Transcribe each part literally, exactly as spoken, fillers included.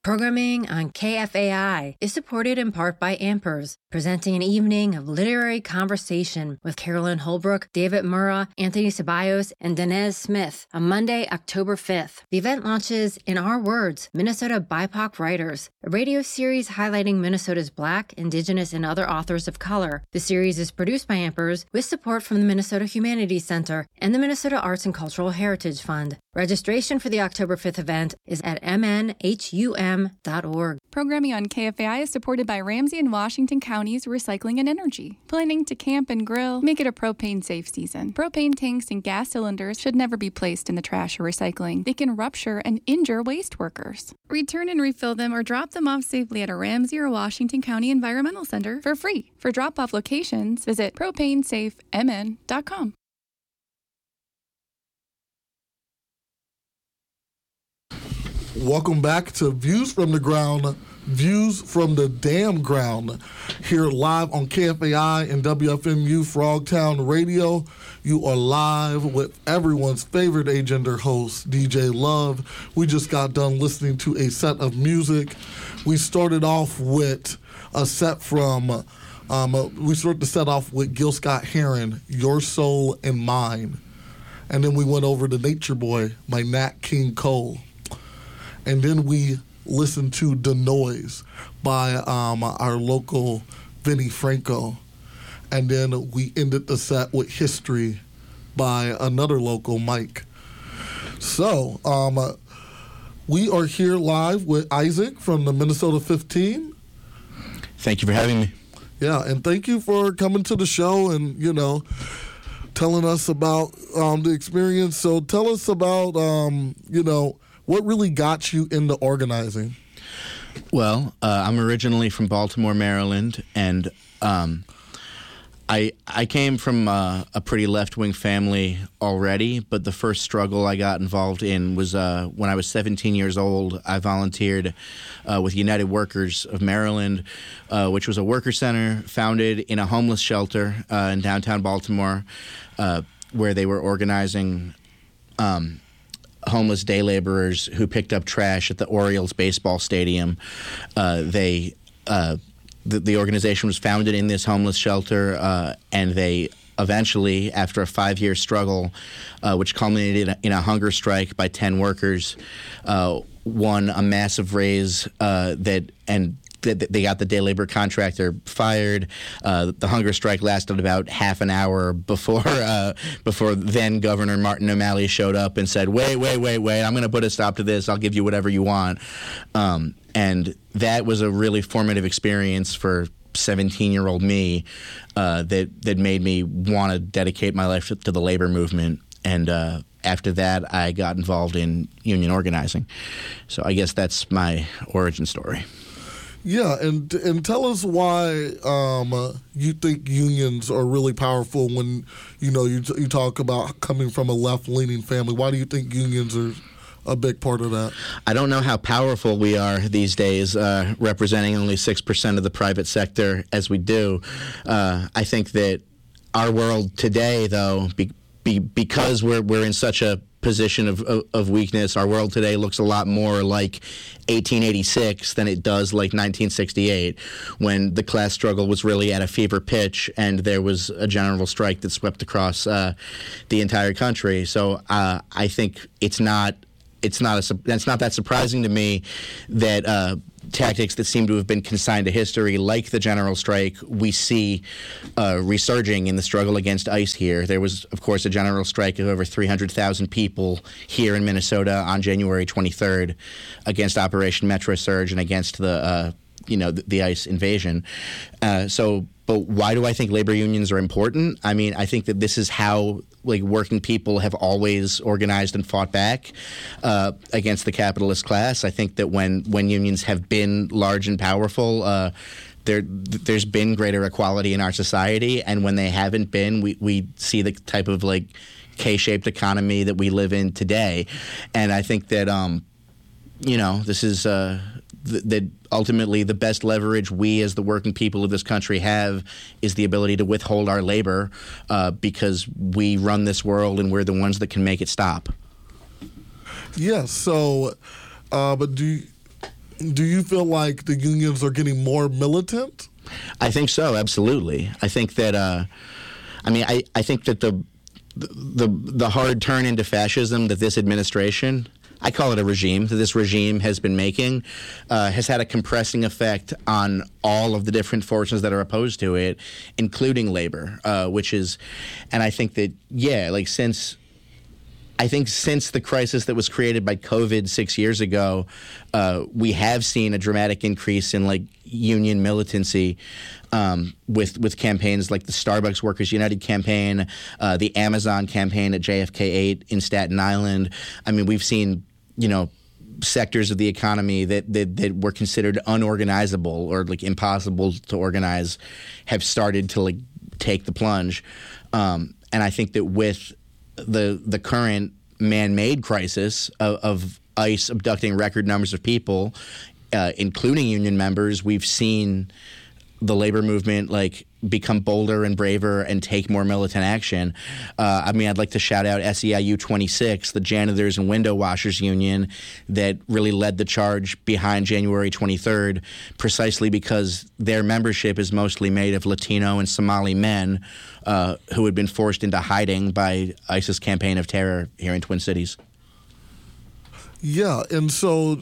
Programming on K F A I is supported in part by Ampers, presenting an evening of literary conversation with Carolyn Holbrook, David Murrah, Anthony Ceballos, and Danez Smith on Monday, October fifth. The event launches In Our Words, Minnesota B I P O C Writers, a radio series highlighting Minnesota's Black, Indigenous, and other authors of color. The series is produced by Ampers with support from the Minnesota Humanities Center and the Minnesota Arts and Cultural Heritage Fund. Registration for the October fifth event is at m n h u m dot org. Programming on K F A I is supported by Ramsey and Washington Counties Recycling and Energy. Planning to camp and grill? Make it a propane-safe season. Propane tanks and gas cylinders should never be placed in the trash or recycling. They can rupture and injure waste workers. Return and refill them or drop them off safely at a Ramsey or Washington County Environmental Center for free. For drop-off locations, visit propane safe m n dot com. Welcome back to Views from the Ground, Views from the Damn Ground, here live on K F A I and W F M U Frogtown Radio. You are live with everyone's favorite agender host, D J Love. We just got done listening to a set of music. We started off with a set from, um, we started the set off with Gil Scott-Heron, Your Soul and Mine. And then we went over to Nature Boy by Nat King Cole. And then we listened to The Noise by um, our local Vinnie Franco. And then we ended the set with History by another local, Mike. So um, we are here live with Isaac from the Minnesota fifteen. Thank you for having me. Yeah, and thank you for coming to the show and, you know, telling us about um, the experience. So tell us about, um, you know, what really got you into organizing? Well, uh, I'm originally from Baltimore, Maryland, and um, I I came from uh, a pretty left-wing family already, but the first struggle I got involved in was uh, when I was seventeen years old. I volunteered uh, with United Workers of Maryland, uh, which was a worker center founded in a homeless shelter uh, in downtown Baltimore, uh, where they were organizing Um, homeless day laborers who picked up trash at the Orioles baseball stadium. Uh, they, uh, the, the organization was founded in this homeless shelter, uh, and they eventually, after a five-year struggle, uh, which culminated in a hunger strike by ten workers, uh, won a massive raise uh, that and. They got the day labor contractor fired. Uh, the hunger strike lasted about half an hour before uh, before then Governor Martin O'Malley showed up and said, wait, wait, wait, wait, I'm going to put a stop to this. I'll give you whatever you want. Um, and that was a really formative experience for seventeen-year-old me uh, that, that made me want to dedicate my life to, to the labor movement. And uh, after that, I got involved in union organizing. So I guess that's my origin story. Yeah, and and tell us why um, uh, you think unions are really powerful when, you know, you you talk about coming from a left-leaning family. Why do you think unions are a big part of that? I don't know how powerful we are these days, uh, representing only six percent of the private sector as we do. Uh, I think that our world today, though, be, be, because we're we're in such a position of, of of weakness, our world today looks a lot more like eighteen eighty-six than it does like nineteen sixty-eight, when the class struggle was really at a fever pitch and there was a general strike that swept across uh, the entire country. So uh, I think it's not it's not a it's not that surprising to me that uh, tactics that seem to have been consigned to history, like the general strike, we see uh, resurging in the struggle against ICE here. There was, of course, a general strike of over three hundred thousand people here in Minnesota on January twenty-third against Operation Metro Surge and against the, uh, you know, the, the ICE invasion. Uh, so, but why do I think labor unions are important? I mean, I think that this is how like working people have always organized and fought back uh, against the capitalist class. I think that when when unions have been large and powerful, uh, there there's been greater equality in our society, and when they haven't been, we we see the type of like K-shaped economy that we live in today. And I think that um, you know, this is uh, th- that ultimately the best leverage we as the working people of this country have is the ability to withhold our labor uh, because we run this world and we're the ones that can make it stop. Yeah, so, uh, but do you, do you feel like the unions are getting more militant? I think so, absolutely. I think that, uh, I mean, I, I think that the, the the hard turn into fascism that this administration, I call it a regime, that this regime has been making, uh, has had a compressing effect on all of the different forces that are opposed to it, including labor, uh, which is, and I think that, yeah, like since... I think since the crisis that was created by COVID six years ago, uh, we have seen a dramatic increase in like union militancy um, with with campaigns like the Starbucks Workers United campaign, uh, the Amazon campaign at J F K eight in Staten Island. I mean, we've seen, you know, sectors of the economy that, that, that were considered unorganizable or like impossible to organize have started to like take the plunge. Um, and I think that with the the current man-made crisis of, of ICE abducting record numbers of people, uh, including union members, we've seen the labor movement like become bolder and braver and take more militant action. Uh, I mean, I'd like to shout out S E I U twenty-six, the janitors and window washers union that really led the charge behind January twenty-third, precisely because their membership is mostly made of Latino and Somali men uh, who had been forced into hiding by ISIS campaign of terror here in Twin Cities. Yeah, and so...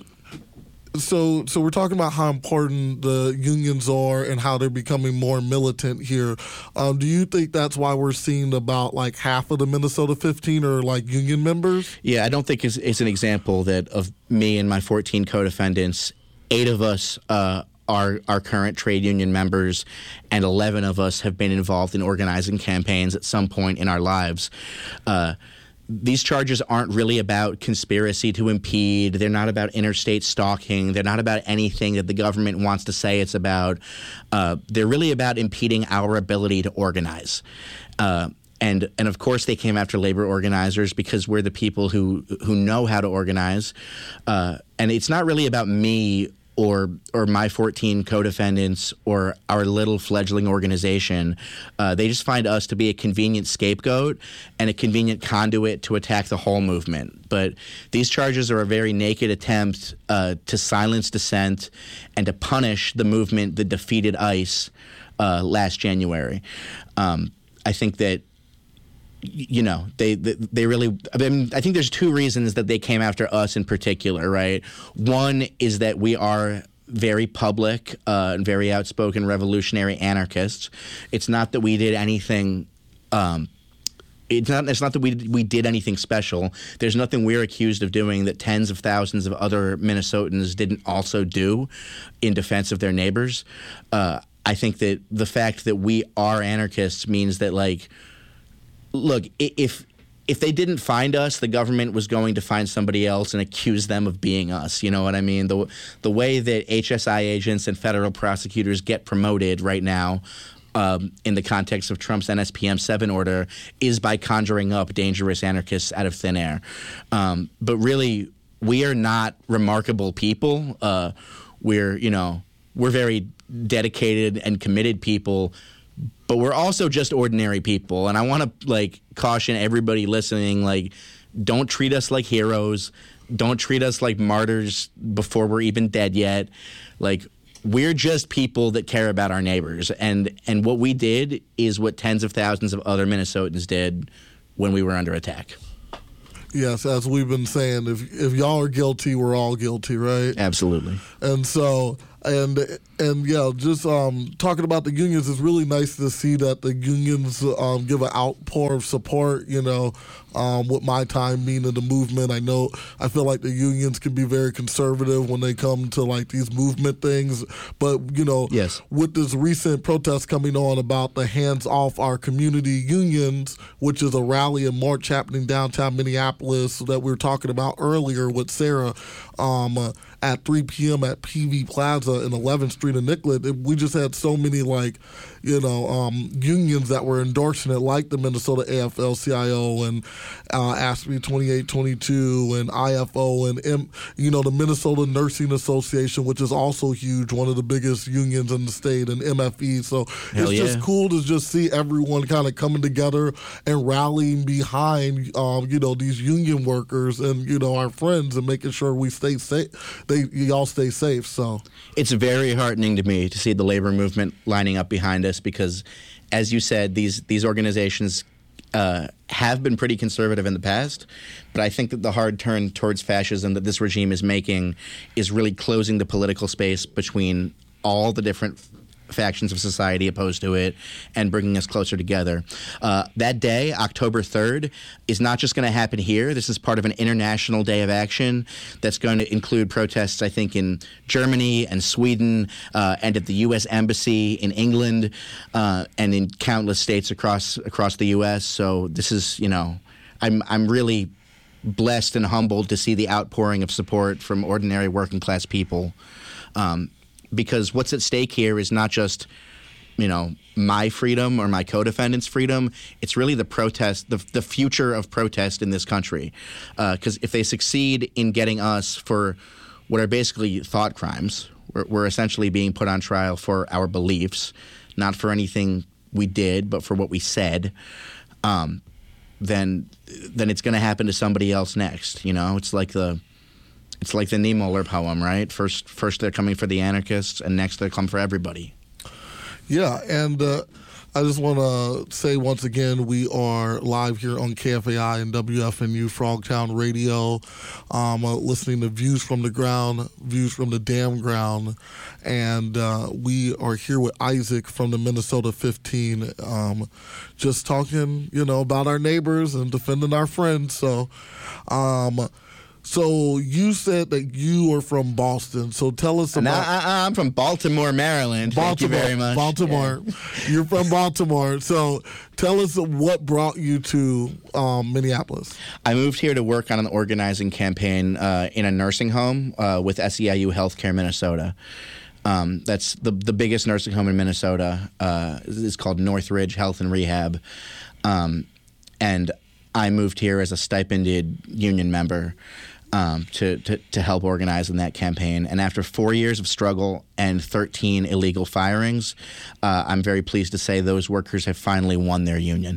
So, so we're talking about how important the unions are and how they're becoming more militant here. Um, do you think that's why we're seeing about like half of the Minnesota fifteen are like union members? Yeah, I don't think it's, it's an example that of me and my fourteen co-defendants, eight of us uh, are our current trade union members, and eleven of us have been involved in organizing campaigns at some point in our lives. Uh, These charges aren't really about conspiracy to impede. They're not about interstate stalking. They're not about anything that the government wants to say it's about. Uh, they're really about impeding our ability to organize. Uh, and and of course they came after labor organizers because we're the people who who know how to organize. Uh, and it's not really about me or or my fourteen co-defendants or our little fledgling organization. Uh, they just find us to be a convenient scapegoat and a convenient conduit to attack the whole movement. But these charges are a very naked attempt uh, to silence dissent and to punish the movement that defeated ICE uh, last January. Um, I think that You know, they, they they really. I mean, I think there's two reasons that they came after us in particular, right? One is that we are very public uh, and very outspoken revolutionary anarchists. It's not that we did anything. Um, it's not. It's not that we we did anything special. There's nothing we're accused of doing that tens of thousands of other Minnesotans didn't also do in defense of their neighbors. Uh, I think that the fact that we are anarchists means that, like, look, if if they didn't find us, the government was going to find somebody else and accuse them of being us. You know what I mean? The the way that H S I agents and federal prosecutors get promoted right now um, in the context of Trump's N S P M seven order is by conjuring up dangerous anarchists out of thin air. Um, but really, we are not remarkable people. Uh, we're, you know, we're very dedicated and committed people. But we're also just ordinary people, and I want to like caution everybody listening: like, don't treat us like heroes, don't treat us like martyrs before we're even dead yet. Like, we're just people that care about our neighbors, and and what we did is what tens of thousands of other Minnesotans did when we were under attack. Yes, as we've been saying, if if y'all are guilty, we're all guilty, right? Absolutely. And so, and and yeah, just um, talking about the unions, it's really nice to see that the unions um, give an outpour of support. You know, um, with my time being in the movement, I know I feel like the unions can be very conservative when they come to like these movement things. But you know, yes, with this recent protest coming on about the hands off our community unions, which is a rally and march happening downtown Minneapolis that we were talking about earlier with Sarah. Um, uh, at three p.m. at P V Plaza in eleventh Street in Nicollet, we just had so many, like, you know, um, unions that were endorsing it, like the Minnesota A F L C I O and uh, A S B E twenty-eight twenty-two and I F O and, M, you know, the Minnesota Nursing Association, which is also huge, one of the biggest unions in the state, and M F E. So Hell it's yeah. just cool to just see everyone kind of coming together and rallying behind, um, you know, these union workers and, you know, our friends, and making sure we stay safe. They y'all stay safe. So it's very heartening to me to see the labor movement lining up behind us because, as you said, these these organizations uh, have been pretty conservative in the past, but I think that the hard turn towards fascism that this regime is making is really closing the political space between all the different factions of society opposed to it and bringing us closer together. Uh, that day, October third, is not just going to happen here. This is part of an international day of action that's going to include protests, I think, in Germany and Sweden uh, and at the U S Embassy in England uh, and in countless states across across the U S. So this is, you know, I'm I'm really blessed and humbled to see the outpouring of support from ordinary working class people. Um, Because what's at stake here is not just, you know, my freedom or my co-defendant's freedom. It's really the protest, the, the future of protest in this country. Because uh, if they succeed in getting us for what are basically thought crimes, we're, we're essentially being put on trial for our beliefs, not for anything we did, but for what we said, um, then then it's going to happen to somebody else next. You know, it's like the... It's like the Niemöller poem, right? First, first they're coming for the anarchists, and next they'll come for everybody. Yeah, and uh, I just want to say once again, we are live here on K F A I and W F M U Frogtown Radio, um, uh, listening to Views from the Ground, Views from the Damn Ground, and uh, we are here with Isaac from the Minnesota fifteen, um, just talking, you know, about our neighbors and defending our friends. So, um, So you said that you are from Boston. So tell us about. No, I, I'm from Baltimore, Maryland. Baltimore, Thank you very much. Baltimore. Yeah. You're from Baltimore. So tell us what brought you to um, Minneapolis. I moved here to work on an organizing campaign uh, in a nursing home uh, with S E I U Healthcare Minnesota. Um, that's the the biggest nursing home in Minnesota. Uh, it's called Northridge Health and Rehab, um, and I moved here as a stipended union member. Um, to, to, to help organize in that campaign. And after four years of struggle and thirteen illegal firings, uh, I'm very pleased to say those workers have finally won their union.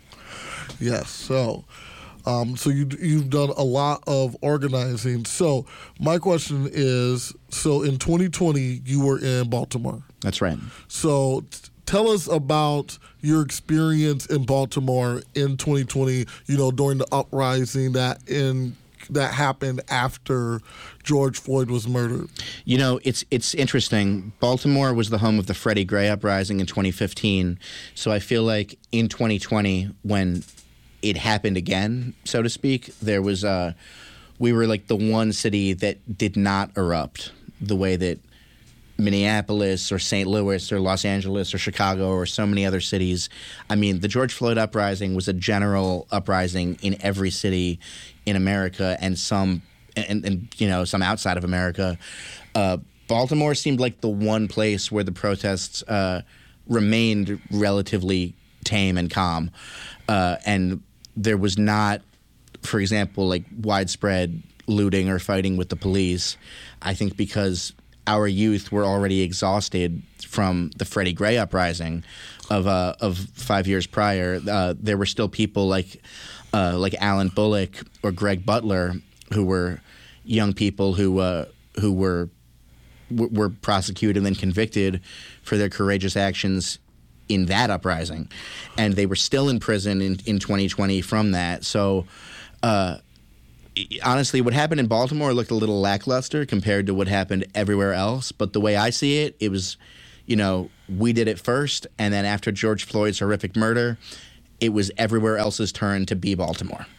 Yes. So um, so you, you've done a lot of organizing. So my question is, so in twenty twenty, you were in Baltimore. That's right. So t- tell us about your experience in Baltimore in twenty twenty, you know, during the uprising that in that happened after George Floyd was murdered. You know, it's it's interesting. Baltimore was the home of the Freddie Gray uprising in twenty fifteen. So I feel like in twenty twenty, when it happened again, so to speak, there was uh, we were like the one city that did not erupt the way that Minneapolis or Saint Louis or Los Angeles or Chicago or so many other cities. I mean, the George Floyd uprising was a general uprising in every city in America and some, and, and you know, some outside of America. Uh, Baltimore seemed like the one place where the protests uh, remained relatively tame and calm. Uh, and there was not, for example, like widespread looting or fighting with the police. I think because our youth were already exhausted from the Freddie Gray uprising of uh, of five years prior. Uh, there were still people like uh, like Alan Bullock or Greg Butler who were young people who uh, who were w- were prosecuted and then convicted for their courageous actions in that uprising, and they were still in prison in, in twenty twenty from that. So. Uh, Honestly, what happened in Baltimore looked a little lackluster compared to what happened everywhere else. But the way I see it, it was, you know, we did it first. And then after George Floyd's horrific murder, it was everywhere else's turn to be Baltimore.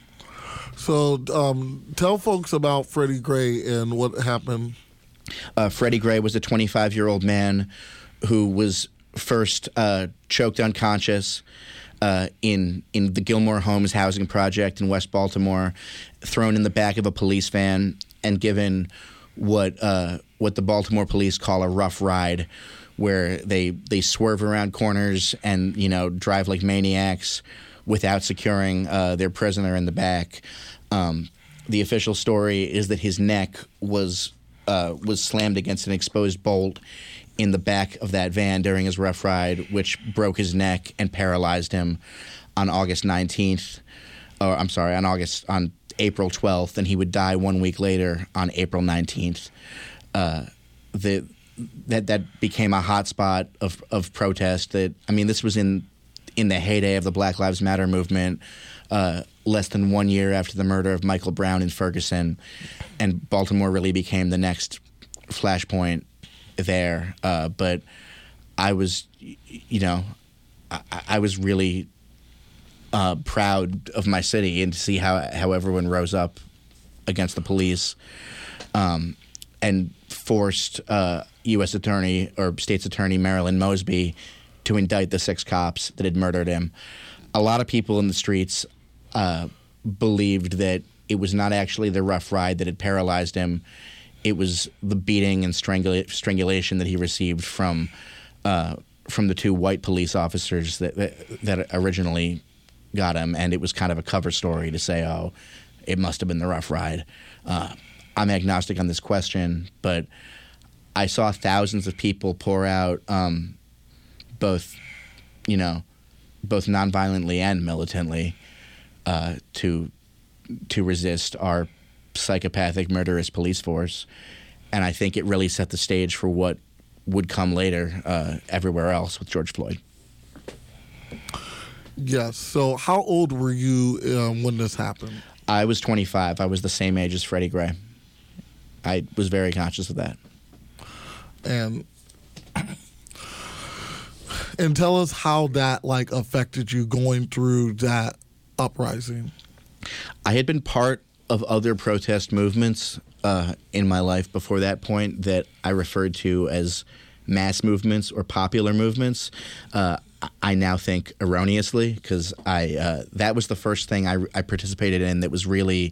So um, tell folks about Freddie Gray and what happened. Uh, Freddie Gray was a twenty-five-year-old man who was first uh, choked unconscious Uh, in in the Gilmore Homes housing project in West Baltimore, thrown in the back of a police van and given what uh, what the Baltimore police call a rough ride, where they they swerve around corners and, you know, drive like maniacs without securing uh, their prisoner in the back. Um, the official story is that his neck was uh, was slammed against an exposed bolt in the back of that van during his rough ride, which broke his neck and paralyzed him on August nineteenth. Or I'm sorry, on August on April twelfth, and he would die one week later on April nineteenth. Uh, the that that became a hotspot of of protest. That I mean, this was in in the heyday of the Black Lives Matter movement. Uh, less than one year after the murder of Michael Brown in Ferguson, and Baltimore really became the next flashpoint there. Uh, but I was, you know, I, I was really uh, proud of my city and to see how how everyone rose up against the police um, and forced uh, U S Attorney or State's Attorney Marilyn Mosby to indict the six cops that had murdered him. A lot of people in the streets uh, believed that it was not actually the rough ride that had paralyzed him. It was the beating and strangula- strangulation that he received from uh, from the two white police officers that, that that originally got him, and it was kind of a cover story to say, oh, it must have been the rough ride. Uh, I'm agnostic on this question, but I saw thousands of people pour out, um, both, you know, both nonviolently and militantly, uh, to to resist our psychopathic, murderous police force. And I think it really set the stage for what would come later uh, everywhere else with George Floyd. Yes. So how old were you um, when this happened? I was twenty-five. I was the same age as Freddie Gray. I was very conscious of that. And and tell us how that like affected you going through that uprising. I had been part of other protest movements uh, in my life before that point that I referred to as mass movements or popular movements. Uh, I now think erroneously, because I uh, that was the first thing I, I participated in that was really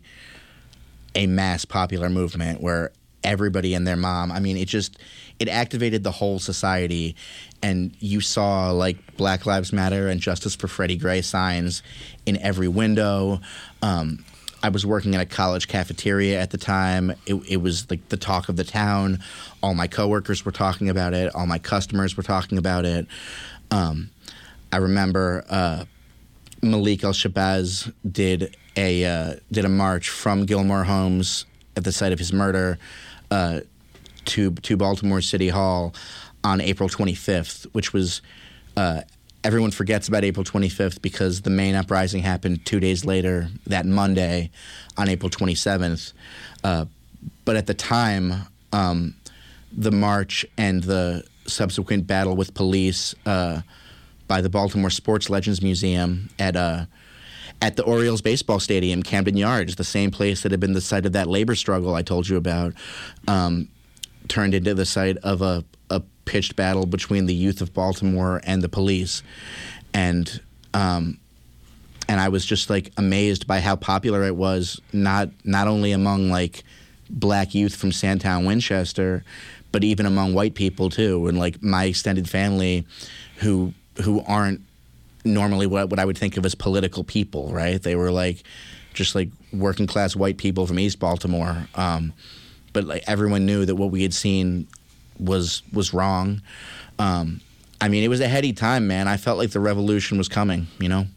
a mass popular movement where everybody and their mom, I mean, it just, it activated the whole society, and you saw like Black Lives Matter and Justice for Freddie Gray signs in every window. Um, I was working in a college cafeteria at the time. It, it was like the talk of the town. All my coworkers were talking about it. All my customers were talking about it. Um, I remember uh, Malik El-Shabazz did a uh, did a march from Gilmore Homes at the site of his murder uh, to to Baltimore City Hall on April twenty-fifth, which was uh, everyone forgets about April twenty-fifth because the main uprising happened two days later, that Monday, on April twenty-seventh. Uh, but at the time, um, the march and the subsequent battle with police uh, by the Baltimore Sports Legends Museum at uh, at the Orioles baseball stadium, Camden Yards, the same place that had been the site of that labor struggle I told you about, um, turned into the site of a, a pitched battle between the youth of Baltimore and the police. And um, and I was just like amazed by how popular it was, not not only among like black youth from Sandtown, Winchester, but even among white people too, and like my extended family who who aren't normally what, what I would think of as political people, right? They were like just like working class white people from East Baltimore. Um, but like everyone knew that what we had seen was was wrong. Um, I mean, it was a heady time, man. I felt like the revolution was coming, you know?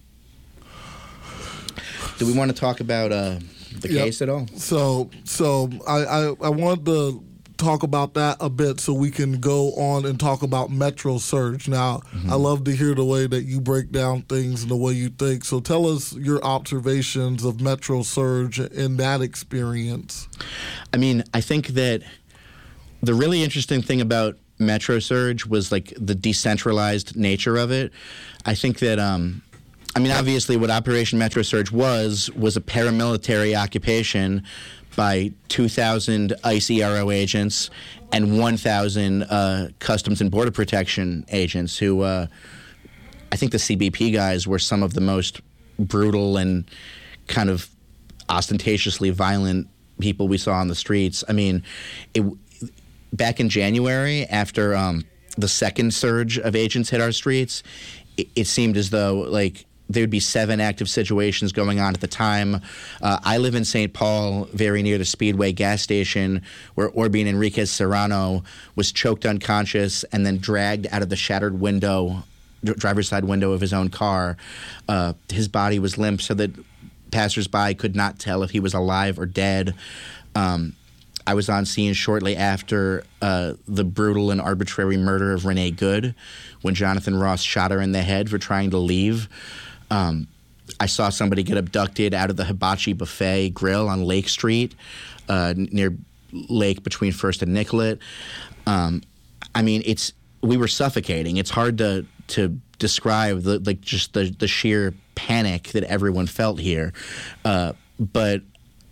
Do we want to talk about uh, the Yep. case at all? So, so I, I, I wanted to talk about that a bit so we can go on and talk about Metro Surge. Now, mm-hmm. I love to hear the way that you break down things and the way you think. So tell us your observations of Metro Surge in that experience. I mean, I think that the really interesting thing about Metro Surge was like the decentralized nature of it. I think that, um, I mean, obviously what Operation Metro Surge was, was a paramilitary occupation by two thousand ICE E R O agents and one thousand uh, Customs and Border Protection agents who, uh, I think the C B P guys were some of the most brutal and kind of ostentatiously violent people we saw on the streets. I mean, it, back in January, after um, the second surge of agents hit our streets, it, it seemed as though, like, there would be seven active situations going on at the time. Uh, I live in Saint Paul, very near the Speedway gas station, where Orbien Enriquez Serrano was choked unconscious and then dragged out of the shattered window, driver's side window of his own car. Uh, his body was limp so that passersby could not tell if he was alive or dead. Um, I was on scene shortly after uh, the brutal and arbitrary murder of Renee Good, when Jonathan Ross shot her in the head for trying to leave. Um, I saw somebody get abducted out of the Hibachi Buffet Grill on Lake Street, uh, near Lake between First and Nicollet. Um, I mean, it's we were suffocating. It's hard to to describe the like just the the sheer panic that everyone felt here, uh, but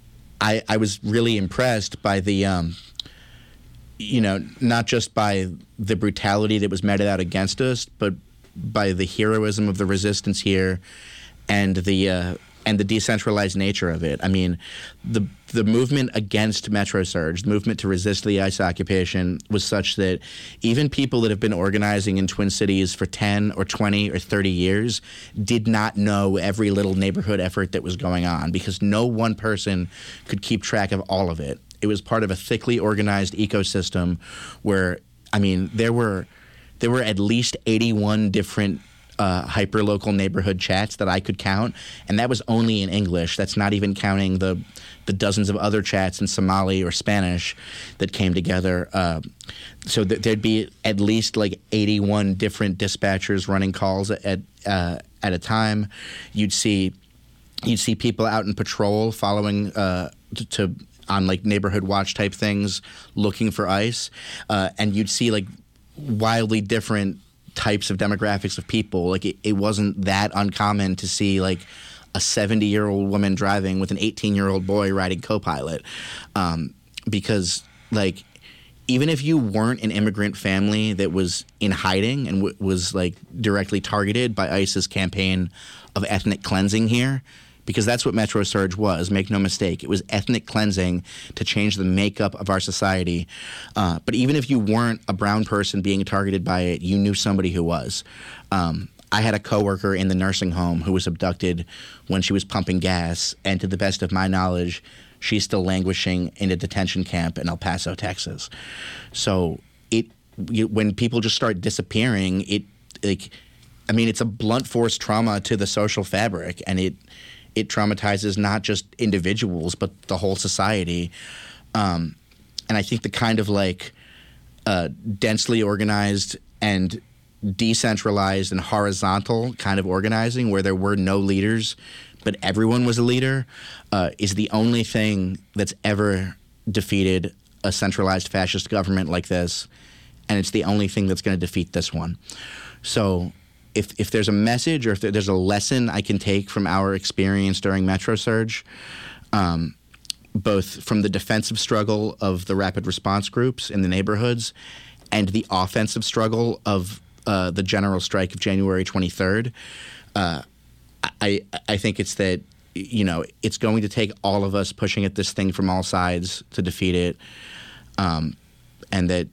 I I was really impressed by the. Um, you know, not just by the brutality that was meted out against us, but by the heroism of the resistance here, and the uh, and the decentralized nature of it. I mean, the the movement against Metro Surge, the movement to resist the ICE occupation, was such that even people that have been organizing in Twin Cities for ten or twenty or thirty years did not know every little neighborhood effort that was going on, because no one person could keep track of all of it. It was part of a thickly organized ecosystem where, I mean, there were there were at least eighty-one different uh, hyperlocal neighborhood chats that I could count, and that was only in English. That's not even counting the the dozens of other chats in Somali or Spanish that came together. Uh, so th- there'd be at least like eighty-one different dispatchers running calls at uh, at a time. You'd see you'd see people out in patrol following uh, to. to on like neighborhood watch type things, looking for ICE, uh, and you'd see like wildly different types of demographics of people. Like it, it wasn't that uncommon to see like a seventy-year-old woman driving with an eighteen-year-old boy riding co-pilot, um, because like even if you weren't an immigrant family that was in hiding and w- was like directly targeted by ICE's campaign of ethnic cleansing here. Because that's what Metro Surge was, make no mistake. It was ethnic cleansing to change the makeup of our society. Uh, but even if you weren't a brown person being targeted by it, you knew somebody who was. Um, I had a coworker in the nursing home who was abducted when she was pumping gas, and to the best of my knowledge, she's still languishing in a detention camp in El Paso, Texas. So it you, when people just start disappearing, it like I mean, it's a blunt force trauma to the social fabric, and it. It traumatizes not just individuals, but the whole society. Um, and I think the kind of like uh, densely organized and decentralized and horizontal kind of organizing where there were no leaders, but everyone was a leader, uh, is the only thing that's ever defeated a centralized fascist government like this. And it's the only thing that's going to defeat this one. So If if there's a message or if there's a lesson I can take from our experience during Metro Surge, um, both from the defensive struggle of the rapid response groups in the neighborhoods and the offensive struggle of uh, the general strike of January twenty-third, uh, I I think it's that, you know, it's going to take all of us pushing at this thing from all sides to defeat it, um, and that,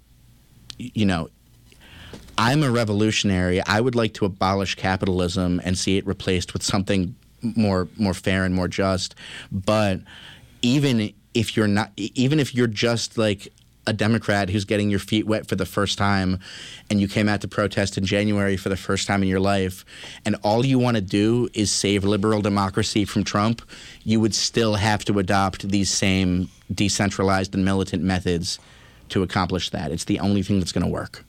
you know, I'm a revolutionary. I would like to abolish capitalism and see it replaced with something more more fair and more just. But even if you're not, even if you're just like a Democrat who's getting your feet wet for the first time, and you came out to protest in January for the first time in your life, and all you want to do is save liberal democracy from Trump, you would still have to adopt these same decentralized and militant methods to accomplish that. It's the only thing that's going to work.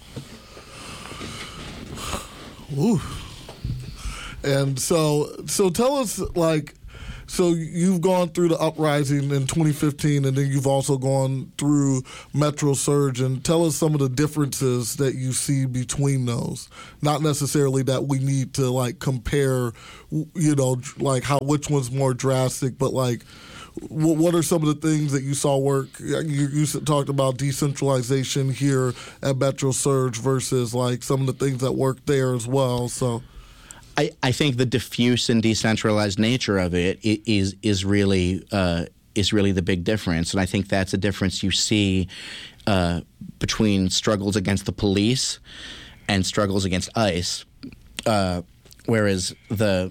Ooh. And so, so tell us, like, so you've gone through the uprising in twenty fifteen, and then you've also gone through Metro Surge, and tell us some of the differences that you see between those. Not necessarily that we need to like compare, you know, like how which one's more drastic, but like what are some of the things that you saw work? You, you talked about decentralization here at Metro Surge versus like some of the things that worked there as well. So. I, I think the diffuse and decentralized nature of it is is really uh, is really the big difference, and I think that's a difference you see uh, between struggles against the police and struggles against ICE. Uh, whereas the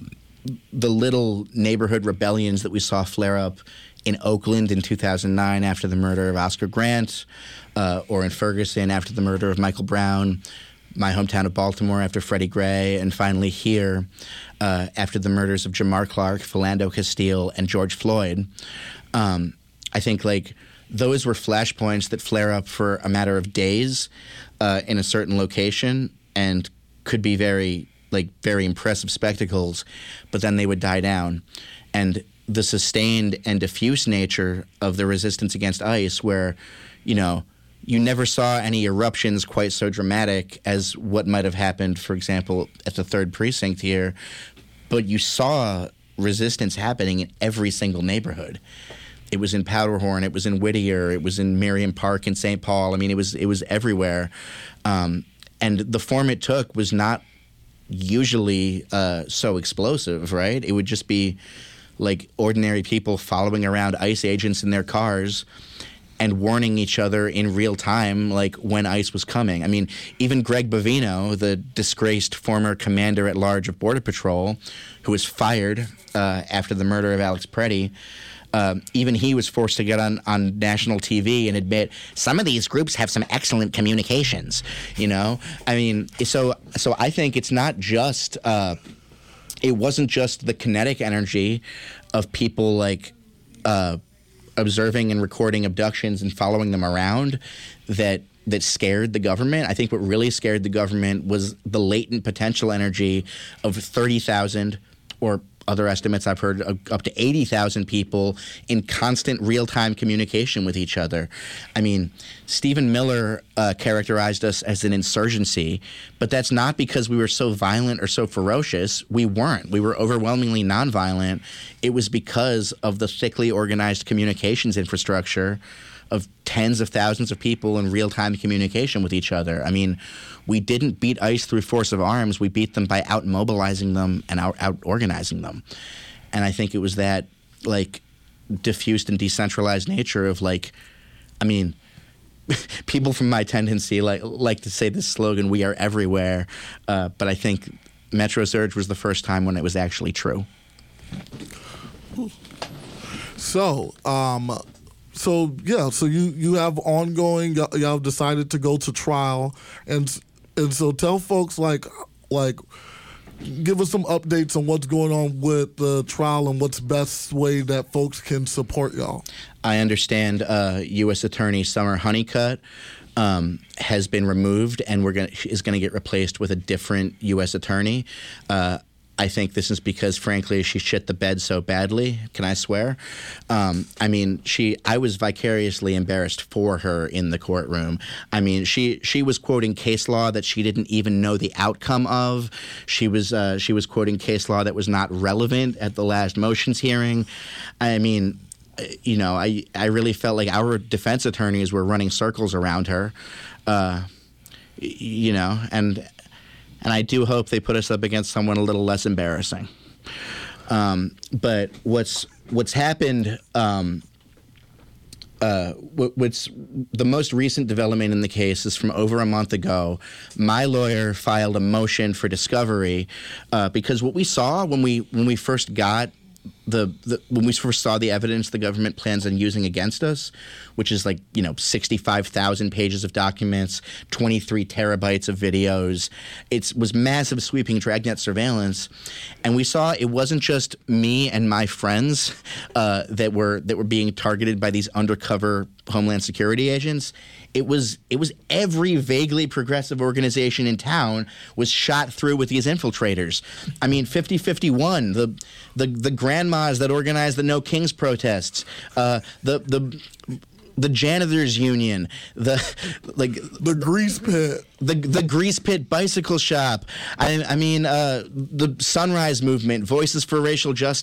the little neighborhood rebellions that we saw flare up in Oakland in two thousand nine after the murder of Oscar Grant, uh, or in Ferguson after the murder of Michael Brown, my hometown of Baltimore after Freddie Gray, and finally here uh, after the murders of Jamar Clark, Philando Castile, and George Floyd. Um, I think like those were flashpoints that flare up for a matter of days uh, in a certain location and could be very like very impressive spectacles, but then they would die down. And the sustained and diffuse nature of the resistance against ICE, where, you know, you never saw any eruptions quite so dramatic as what might have happened, for example, at the third precinct here, but you saw resistance happening in every single neighborhood. It was in Powderhorn, it was in Whittier, it was in Merriam Park in Saint Paul. I mean, it was it was everywhere. Um, and the form it took was not usually uh, so explosive, right? It would just be like ordinary people following around ICE agents in their cars and warning each other in real time, like when ICE was coming. I mean, even Greg Bovino, the disgraced former commander-at-large of Border Patrol, who was fired uh, after the murder of Alex Preddy, uh, even he was forced to get on, on national T V and admit some of these groups have some excellent communications. You know, I mean, so so I think it's not just. Uh, it wasn't just the kinetic energy of people like. Uh, observing and recording abductions and following them around that that scared the government. I think what really scared the government was the latent potential energy of thirty thousand, or other estimates I've heard, up to eighty thousand people in constant real-time communication with each other. I mean, Stephen Miller uh, characterized us as an insurgency, but that's not because we were so violent or so ferocious. We weren't. We were overwhelmingly nonviolent. It was because of the thickly organized communications infrastructure of tens of thousands of people in real-time communication with each other. I mean, we didn't beat ICE through force of arms. We beat them by out-mobilizing them and out- out-organizing them. And I think it was that, like, diffused and decentralized nature of, like, I mean, people from my tendency like like to say this slogan, we are everywhere, uh, but I think Metro Surge was the first time when it was actually true. So, um... So, yeah, so you, you have ongoing, y'all have decided to go to trial. And and so tell folks, like, like, give us some updates on what's going on with the trial and what's best way that folks can support y'all. I understand uh, U S Attorney Summer Honeycutt um, has been removed and we're gonna, is going to get replaced with a different U S attorney. Uh, I think this is because, frankly, she shit the bed so badly. Can I swear? Um, I mean, she. I was vicariously embarrassed for her in the courtroom. I mean, she she was quoting case law that she didn't even know the outcome of. She was uh, she was quoting case law that was not relevant at the last motions hearing. I mean, you know, I I really felt like our defense attorneys were running circles around her. Uh, you know, and. And I do hope they put us up against someone a little less embarrassing. Um, but what's what's happened, um, uh, what's the most recent development in the case is from over a month ago. My lawyer filed a motion for discovery uh, because what we saw when we when we first got The, the when we first saw the evidence the government plans on using against us, which is like, you know, sixty-five thousand pages of documents, twenty-three terabytes of videos. It was massive, sweeping dragnet surveillance, and we saw it wasn't just me and my friends uh, that were that were being targeted by these undercover Homeland Security agents. It was it was every vaguely progressive organization in town was shot through with these infiltrators. I mean, fifty fifty-one, the the the grandmas that organized the No Kings protests, uh, the the the janitors union, the like the grease pit, the the grease pit bicycle shop. I I mean, uh, the Sunrise Movement, Voices for Racial Justice.